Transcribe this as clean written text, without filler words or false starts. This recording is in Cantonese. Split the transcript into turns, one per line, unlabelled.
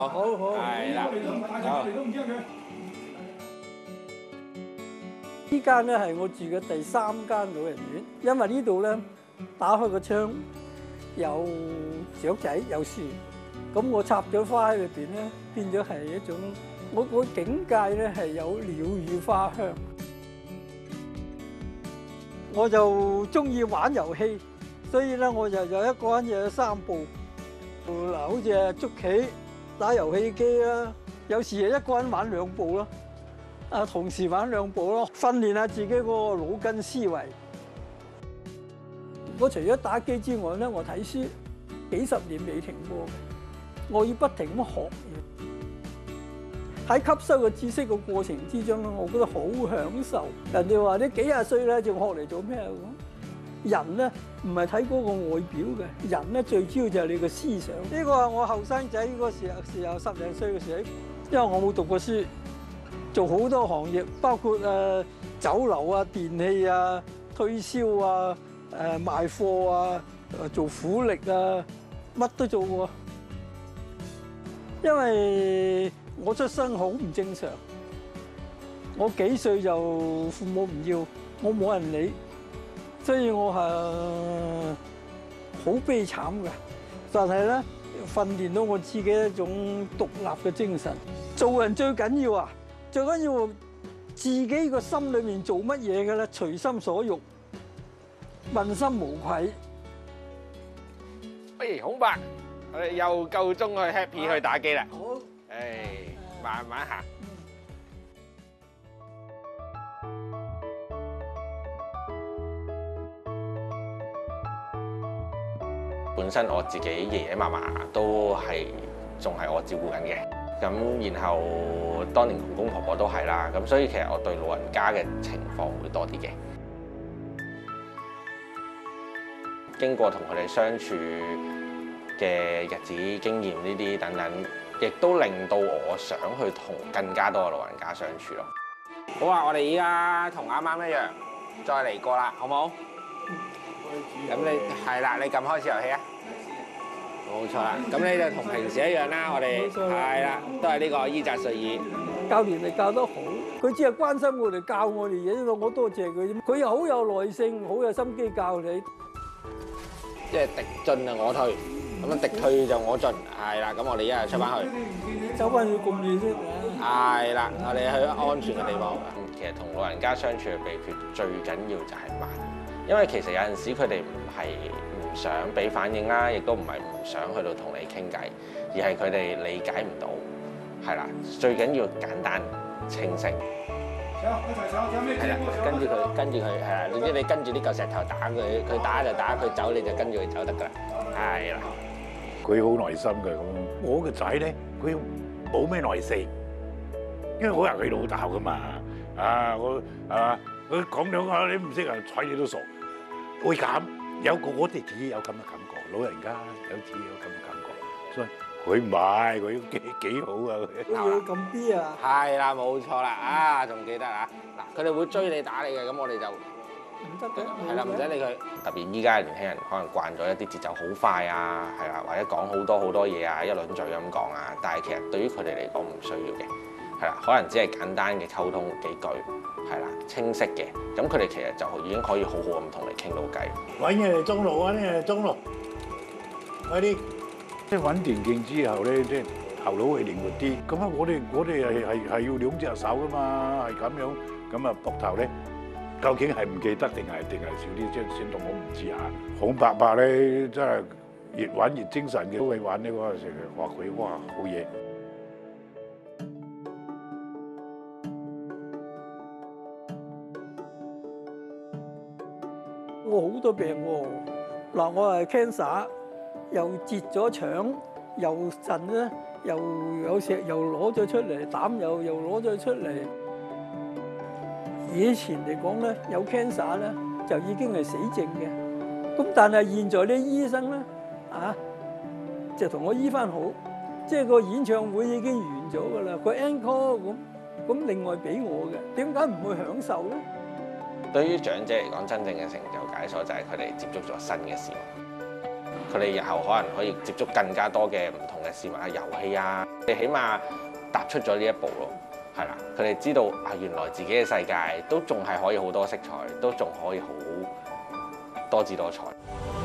好，係啦，好。
呢間咧係我住嘅第3間老人院，因為呢度咧打開個窗有雀仔有樹，咁我插咗花喺裏邊咧，變咗係一種我境界咧係有鳥語花香。我就中意玩遊戲，所以咧我就有一個人就有3部，嗱好似係捉棋、打遊戲機啦，有時係一個人玩2部咯。同時玩2部咯，訓練下自己個腦筋思維。我除咗打機之外咧，我睇書幾十年未停過。我要不停咁學嘢，喺吸收嘅知識嘅過程之中咧，我覺得好享受。人哋話你幾廿歲咧，仲學嚟做咩咁？人咧唔係睇嗰個外表嘅，人咧最主要就係你個思想。呢個係我後生仔嗰個時候10零歲嘅時候，因為我冇讀過書。做好多行業，包括酒樓啊、電器啊、推銷啊、賣貨啊、做苦力啊，乜都做過。因為我出生好唔正常，我幾歲就父母唔要，我冇人理，所以我係好悲慘嘅。但係咧，訓練到我自己一種獨立嘅精神。做人最緊要啊！最緊要自己個心裏面做乜嘢嘅咧，隨心所欲，問心無愧。
喂，孔伯，我哋又夠鐘去 happy 去打機啦。
好，
慢慢行。本身我自己爺爺嫲嫲都仲係我照顧緊嘅。咁然後當年公公婆婆都係啦，咁所以其實我對老人家嘅情況會多啲嘅。經過同佢哋相處嘅日子、經驗呢啲等等，亦都令到我想去同更加多嘅老人家相處咯。好啊，我哋依家同啱啱一樣，再嚟過啦，好冇？咁你係啦，你撳開始遊戲啊！冇錯啦，咁你就同平時一樣啦，我哋係啦，都係呢個伊澤瑞爾
教練你教得好，佢只係關心我哋教我哋嘢，我多謝佢啫。佢又好有耐性，好有心機教你。
即係敵進就我退，咁樣敵退就我進，係啦。咁我哋一係出翻去，
走翻去咁遠先。
係啦，我哋去安全嘅地方。其實同老人家相處嘅秘訣最緊要就係慢，因為其實有陣時佢哋唔係唔想俾反應啦，亦都唔係唔想去到同你傾偈，而係佢哋理解唔到，係啦。最緊要簡單清晰。係啦，跟住佢係啦，總之你跟住呢嚿石頭打佢，佢打就打，佢走你就跟住佢走得㗎啦。係啦，
佢好耐心嘅咁。我個仔咧，佢冇咩耐性，因為我係佢老豆㗎嘛。佢講兩下你唔識啊，睬你都傻。會咁。我哋自己有咁嘅感覺，老人家有自己有咁嘅感覺，所以佢唔係，佢幾好啊！
佢要咁啲啊！
係啦，冇錯啦，仲記得啊！嗱，佢哋會追你打你嘅，咁我哋就
唔得嘅，
係啦，唔使理佢。特別依家嘅年輕人可能慣咗一啲節奏好快啊，係啦，或者講好多嘢啊，一輪嘴咁講啊，但係其實對於佢哋嚟講唔需要嘅，係啦，可能只係簡單嘅溝通幾句。係啦，清晰嘅，咁佢哋其實就已經可以好好咁同你傾到偈。
揾嘢嚟中路，揾嘢嚟中路，快啲！即係揾電競之後咧，即係頭腦會靈活啲。咁啊，我哋係要2隻手噶嘛，係咁樣。咁啊，膊頭咧，究竟係唔記得定係少啲？即係先同我唔知嚇。孔伯伯咧，真係越玩越精神嘅，都係玩呢個成日話佢哇好嘢。
我好多病喎，嗱我係 cancer，又截咗腸，又腎咧，又有石又攞咗出嚟，膽又攞咗出嚟。以前嚟講咧，有 cancer 咧就已經係死症嘅，咁但係現在啲醫生咧就同我醫翻好，即係個演唱會已經完咗㗎啦，個 encore 咁另外俾我嘅，點解唔會享受咧？
對於長者嚟講，真正嘅成就解鎖就係佢哋接觸咗新嘅事物。 佢哋日後可能可以接觸更加多嘅唔同嘅事物啊、遊戲啊，你起碼踏出咗呢一步咯，係啦，佢哋知道啊，原來自己嘅世界都仲係可以好多色彩，都仲可以好多姿多彩。